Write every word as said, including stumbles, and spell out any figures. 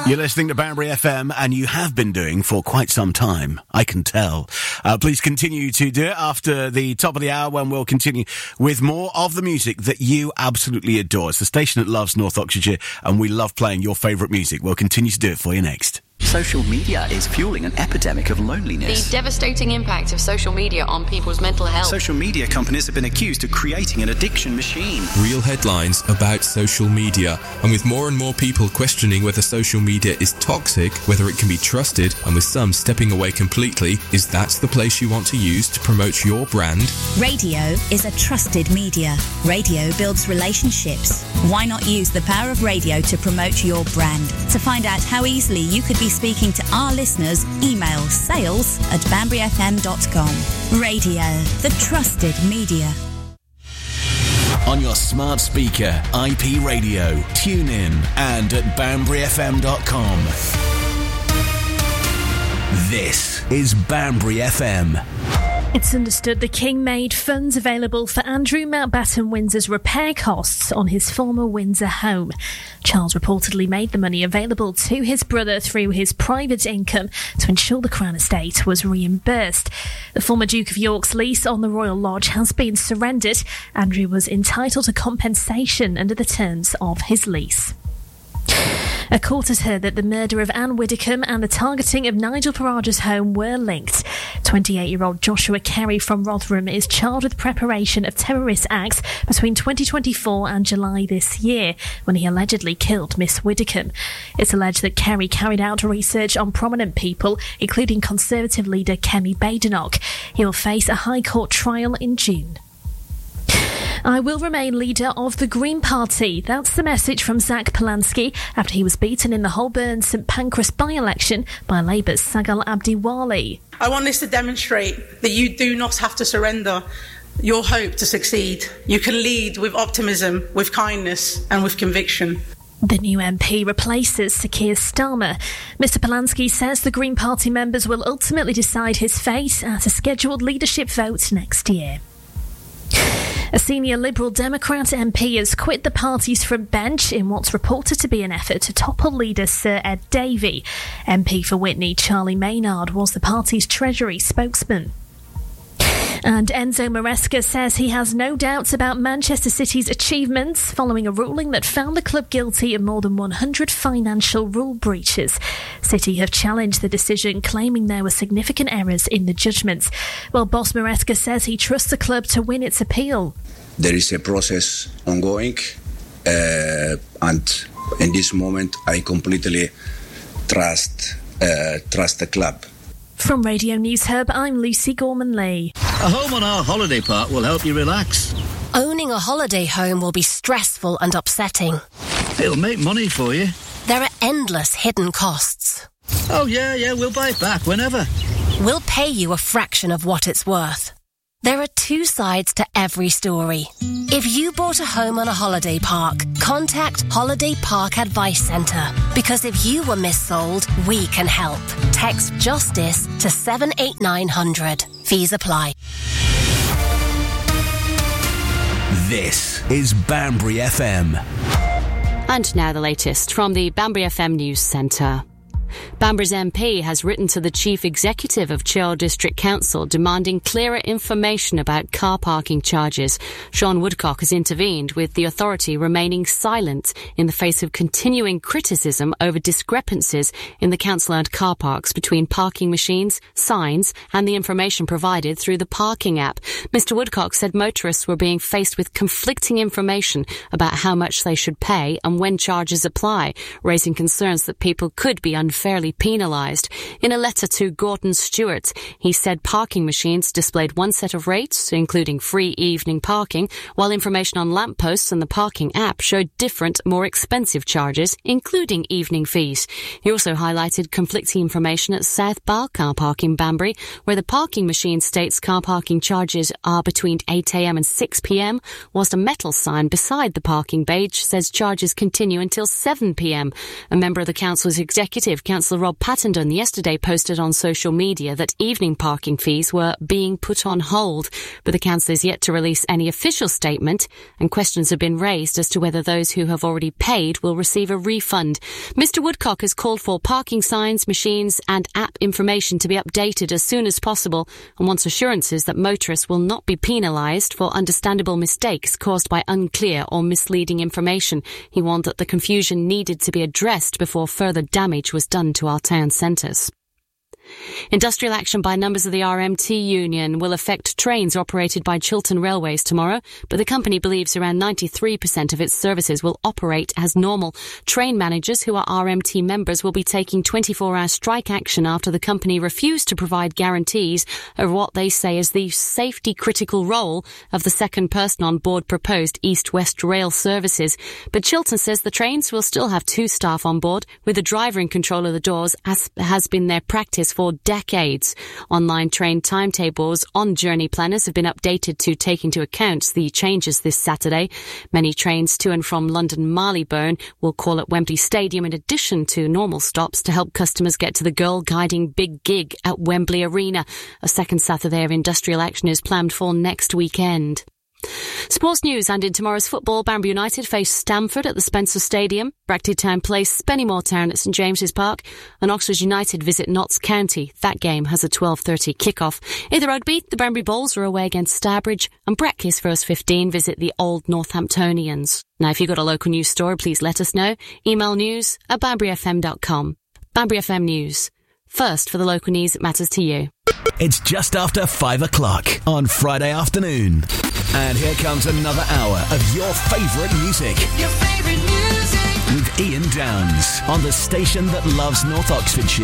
You're listening to Banbury F M, and you have been doing for quite some time, I can tell. Uh, please continue to do it after the top of the hour, when we'll continue with more of the music that you absolutely adore. It's the station that loves North Oxfordshire, and we love playing your favourite music. We'll continue to do it for you next. Social media is fueling an epidemic of loneliness. The devastating impact of social media on people's mental health. Social media companies have been accused of creating an addiction machine. Real headlines about social media. And with more and more people questioning whether social media is toxic, whether it can be trusted, and with some stepping away completely, is that the place you want to use to promote your brand? Radio is a trusted media. Radio builds relationships. Why not use the power of radio to promote your brand? To find out how easily you could be speaking to our listeners, email sales at banbury f m dot com. Radio, the trusted media. On your smart speaker, I P radio, tune in, and at banbury f m dot com. This is Banbury F M. It's understood the King made funds available for Andrew Mountbatten Windsor's repair costs on his former Windsor home. Charles reportedly made the money available to his brother through his private income to ensure the Crown estate was reimbursed. The former Duke of York's lease on the Royal Lodge has been surrendered. Andrew was entitled to compensation under the terms of his lease. A court has heard that the murder of Anne Widdecombe and the targeting of Nigel Farage's home were linked. twenty-eight-year-old Joshua Kerry from Rotherham is charged with preparation of terrorist acts between twenty twenty-four and July this year, when he allegedly killed Miss Widdecombe. It's alleged that Kerry carried out research on prominent people, including Conservative leader Kemi Badenoch. He will face a High Court trial in June. I will remain leader of the Green Party. That's the message from Zach Polanski after he was beaten in the Holborn St Pancras by-election by Labour's Sagal Abdiwali. I want this to demonstrate that you do not have to surrender your hope to succeed. You can lead with optimism, with kindness and with conviction. The new M P replaces Sir Keir Starmer. Mister Polanski says the Green Party members will ultimately decide his fate at a scheduled leadership vote next year. A senior Liberal Democrat M P has quit the party's front bench in what's reported to be an effort to topple leader Sir Ed Davey. M P for Witney, Charlie Maynard, was the party's Treasury spokesman. And Enzo Maresca says he has no doubts about Manchester City's achievements following a ruling that found the club guilty of more than one hundred financial rule breaches. City have challenged the decision, claiming there were significant errors in the judgments. While boss Maresca says he trusts the club to win its appeal. There is a process ongoing, uh, and in this moment I completely trust uh, trust the club. From Radio News Hub, I'm Lucy Gorman-Lee. A home on our holiday park will help you relax. Owning a holiday home will be stressful and upsetting. It'll make money for you. There are endless hidden costs. Oh, yeah, yeah, we'll buy it back whenever. We'll pay you a fraction of what it's worth. There are two sides to every story. If you bought a home on a holiday park, contact Holiday Park Advice Centre. Because if you were missold, we can help. Text JUSTICE to seven eight nine hundred. Fees apply. This is Banbury F M. And now the latest from the Banbury F M News Centre. Banbury's M P has written to the Chief Executive of Churchill District Council demanding clearer information about car parking charges. Sean Woodcock has intervened, with the authority remaining silent in the face of continuing criticism over discrepancies in the council-owned car parks between parking machines, signs and the information provided through the parking app. Mister Woodcock said motorists were being faced with conflicting information about how much they should pay and when charges apply, raising concerns that people could be unfairly penalised. In a letter to Gordon Stewart, he said parking machines displayed one set of rates, including free evening parking, while information on lampposts and the parking app showed different, more expensive charges, including evening fees. He also highlighted conflicting information at South Bar car park in Banbury, where the parking machine states car parking charges are between eight a m and six p m, whilst a metal sign beside the parking badge says charges continue until seven p m. A member of the council's executive, Councillor Rob Pattendon yesterday posted on social media that evening parking fees were being put on hold, but the council is yet to release any official statement, and questions have been raised as to whether those who have already paid will receive a refund. Mister Woodcock has called for parking signs, machines and app information to be updated as soon as possible, and wants assurances that motorists will not be penalised for understandable mistakes caused by unclear or misleading information. He warned that the confusion needed to be addressed before further damage was done to our town centres. Industrial action by members of the R M T union will affect trains operated by Chiltern Railways tomorrow, but the company believes around ninety-three percent of its services will operate as normal. Train managers who are R M T members will be taking twenty-four hour strike action after the company refused to provide guarantees of what they say is the safety critical role of the second person on board proposed East-West rail services. But Chiltern says the trains will still have two staff on board, with the driver in control of the doors, as has been their practice for decades. Online train timetables on journey planners have been updated to take into account the changes this Saturday. Many trains to and from London Marylebone will call at Wembley Stadium in addition to normal stops to help customers get to the Girl Guiding Big Gig at Wembley Arena. A second Saturday of industrial action is planned for next weekend. Sports news, and in tomorrow's football, Banbury United face Stamford at the Spencer Stadium, Brackley Town place Spennymoor Town at St James's Park, and Oxford United visit Notts County. That game has a twelve thirty kick-off. In the rugby, the Banbury Bulls are away against Starbridge, and Brackley's first fifteen visit the Old Northamptonians. Now, if you've got a local news story, please let us know. Email news at banbury f m dot com. Banbury F M News. First for the local news that matters to you. It's just after five o'clock on Friday afternoon. And here comes another hour of your favourite music. Your favourite music. With Ian Downs on the station that loves North Oxfordshire.